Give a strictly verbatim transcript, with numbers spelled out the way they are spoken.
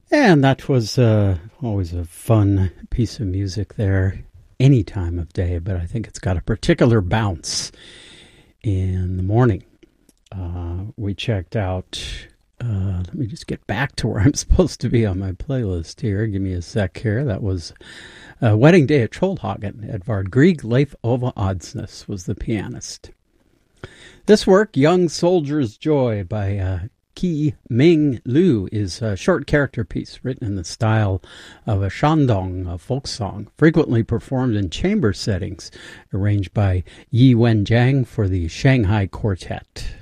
And that was uh, always a fun piece of music there, any time of day, but I think it's got a particular bounce in the morning. Uh, we checked out, uh, let me just get back to where I'm supposed to be on my playlist here. Give me a sec here. That was uh, Wedding Day at Trollhagen. Edvard Grieg, Leif Ove Adsnes was the pianist. This work, Young Soldier's Joy by uh, Ki Ming Liu, is a short character piece written in the style of a shandong, a folk song, frequently performed in chamber settings, arranged by Yi Wenjiang for the Shanghai Quartet.